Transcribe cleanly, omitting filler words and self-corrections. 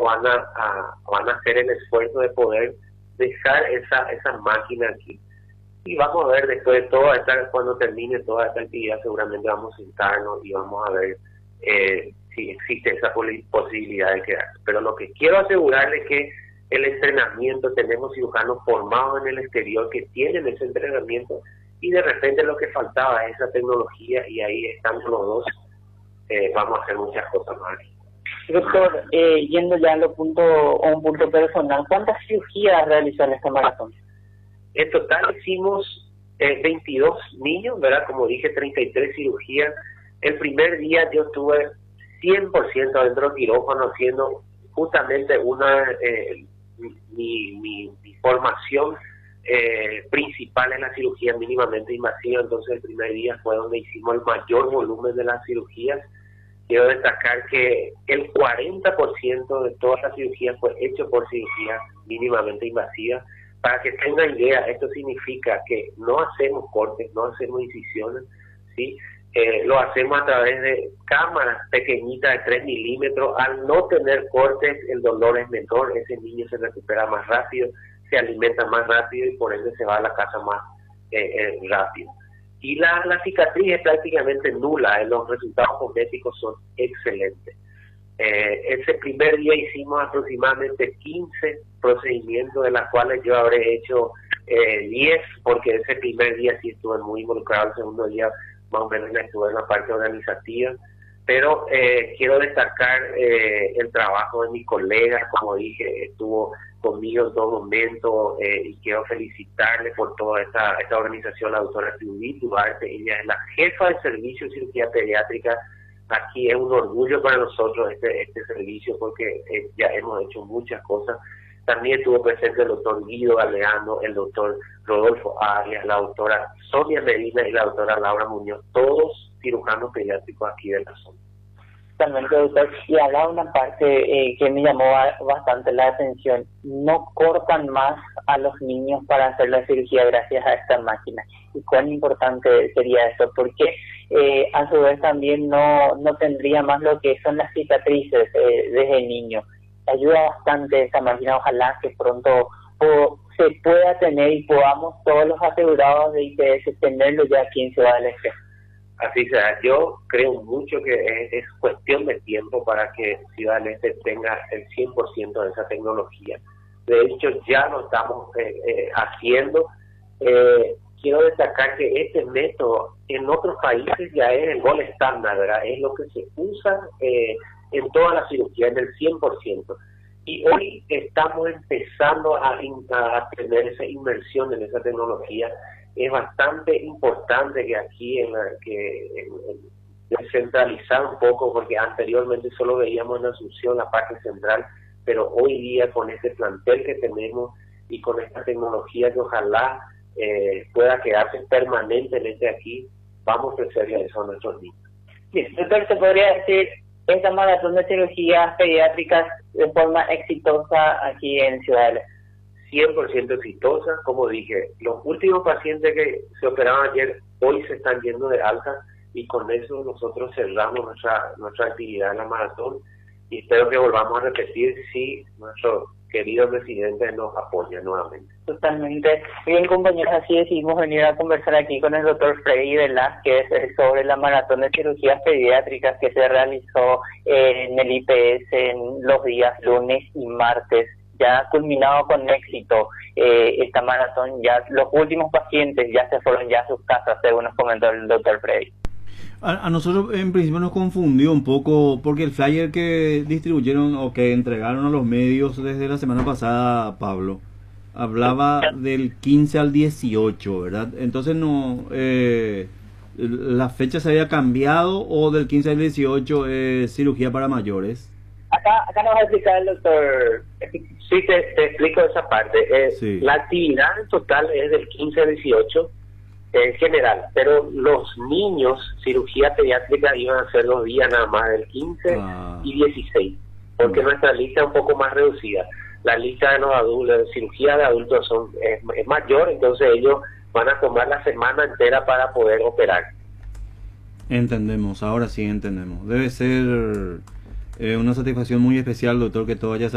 van a hacer el esfuerzo de poder dejar esa máquina aquí. Y vamos a ver después de cuando termine toda esta actividad, seguramente vamos a sentarnos y vamos a ver si existe esa posibilidad de quedarse. Pero lo que quiero asegurarles es que el entrenamiento, tenemos cirujanos formados en el exterior que tienen ese entrenamiento, y de repente lo que faltaba es esa tecnología, y ahí estamos los dos, vamos a hacer muchas cosas más. Doctor, yendo ya a un punto personal, ¿cuántas cirugías realizó en esta maratón? En total hicimos 22 niños, ¿verdad? Como dije, 33 cirugías. El primer día yo estuve 100% dentro del quirófano haciendo justamente mi formación principal en la cirugía mínimamente invasiva. Entonces el primer día fue donde hicimos el mayor volumen de las cirugías. Quiero destacar que el 40% de todas las cirugías fue hecho por cirugía mínimamente invasiva. Para que tengan idea, esto significa que no hacemos cortes, no hacemos incisiones, ¿sí? Lo hacemos a través de cámaras pequeñitas de 3 milímetros. Al no tener cortes, el dolor es menor, ese niño se recupera más rápido, se alimenta más rápido y por ende se va a la casa más rápido. Y la cicatriz es prácticamente nula, los resultados cosméticos son excelentes. Ese primer día hicimos aproximadamente 15 procedimientos, de los cuales yo habré hecho 10, porque ese primer día sí estuve muy involucrado, el segundo día más o menos estuve en la parte organizativa, pero quiero destacar el trabajo de mis colegas. Como dije, estuvo conmigo en todo momento, y quiero felicitarle por toda esta organización, la doctora Judith Duarte. Ella es la jefa del servicio de cirugía pediátrica. Aquí es un orgullo para nosotros este servicio, porque ya hemos hecho muchas cosas. También estuvo presente el doctor Guido Galeano, el doctor Rodolfo Arias, la doctora Sonia Medina y la doctora Laura Muñoz, todos cirujanos pediátricos aquí de la zona. Totalmente, doctor. Y hablaba una parte que me llamó bastante la atención. No cortan más a los niños para hacer la cirugía gracias a esta máquina. ¿Y cuán importante sería eso? Porque a su vez también no tendría más lo que son las cicatrices desde niño. Ayuda bastante esta máquina. Ojalá que pronto se pueda tener y podamos todos los asegurados de IPS tenerlo ya aquí en Ciudad del Este. Así sea. Yo creo mucho que es cuestión de tiempo para que Ciudad del Este tenga el 100% de esa tecnología. De hecho, ya lo estamos haciendo. Quiero destacar que este método en otros países ya es el gol estándar, ¿verdad? Es lo que se usa en toda la cirugía, en el 100%. Y hoy estamos empezando a tener esa inversión en esa tecnología. Es bastante importante que aquí descentralizar un poco, porque anteriormente solo veíamos en Asunción la parte central, pero hoy día con este plantel que tenemos y con esta tecnología que ojalá pueda quedarse permanentemente aquí, vamos a ofrecerle eso a nuestros niños. Sí, doctor, ¿se podría decir esta maratón de cirugías pediátricas de forma exitosa aquí en Ciudad del Este? 100% exitosa. Como dije, los últimos pacientes que se operaron ayer, hoy se están yendo de alta, y con eso nosotros cerramos nuestra actividad en la maratón, y espero que volvamos a repetir si nuestro querido presidente nos apoya nuevamente. Totalmente. Bien, compañeros, así decidimos venir a conversar aquí con el doctor Freddy Velázquez sobre la maratón de cirugías pediátricas que se realizó en el IPS en los días lunes y martes. Ya ha culminado con éxito esta maratón, ya los últimos pacientes ya se fueron ya a sus casas, según nos comentó el doctor Freddy. A nosotros en principio nos confundió un poco, porque el flyer que distribuyeron o que entregaron a los medios desde la semana pasada, Pablo, hablaba del 15 al 18, ¿verdad? Entonces no, ¿la fecha se había cambiado o del 15 al 18 es cirugía para mayores? Acá nos va a explicar el doctor. Sí, te explico esa parte. Sí. La actividad en total es del 15 al 18 en general, pero los niños, cirugía pediátrica, iban a ser los días nada más del 15 y 16, porque nuestra lista es un poco más reducida. La lista de los adultos, de cirugía de adultos es mayor, entonces ellos van a tomar la semana entera para poder operar. Entendemos, ahora sí entendemos. Debe ser una satisfacción muy especial, doctor, que todo haya